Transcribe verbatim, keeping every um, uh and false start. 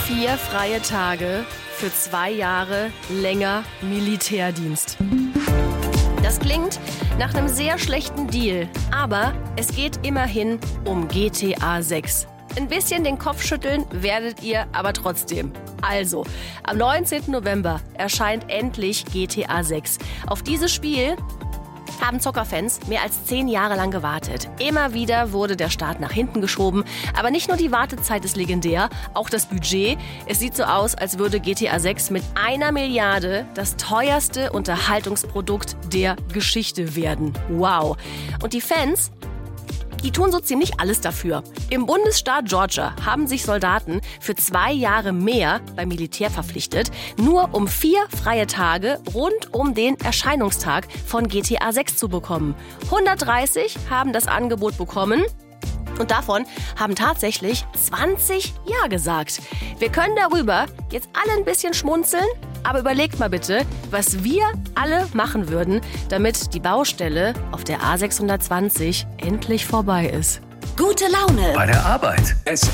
Vier freie Tage für zwei Jahre länger Militärdienst. Das klingt nach einem sehr schlechten Deal, aber es geht immerhin um G T A sechs. Ein bisschen den Kopf schütteln werdet ihr aber trotzdem. Also, am neunzehnten November erscheint endlich G T A sechs. Auf dieses Spiel haben Zockerfans mehr als zehn Jahre lang gewartet. Immer wieder wurde der Start nach hinten geschoben. Aber nicht nur die Wartezeit ist legendär, auch das Budget. Es sieht so aus, als würde G T A sechs mit einer Milliarde das teuerste Unterhaltungsprodukt der Geschichte werden. Wow. Und die Fans, die tun so ziemlich alles dafür. Im Bundesstaat Georgia haben sich Soldaten für zwei Jahre mehr beim Militär verpflichtet, nur um vier freie Tage rund um den Erscheinungstag von G T A sechs zu bekommen. hundertdreißig haben das Angebot bekommen. Und davon haben tatsächlich zwanzig Ja gesagt. Wir können darüber jetzt alle ein bisschen schmunzeln, aber überlegt mal bitte, was wir alle machen würden, damit die Baustelle auf der A sechshundertzwanzig endlich vorbei ist. Gute Laune bei der Arbeit. Es